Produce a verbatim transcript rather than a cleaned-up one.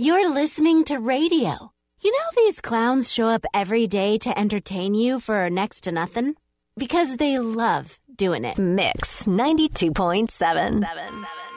You're listening to radio. You know these clowns show up every day to entertain you for next to nothing? Because they love doing it. Mix ninety-two point seven. Seven, seven.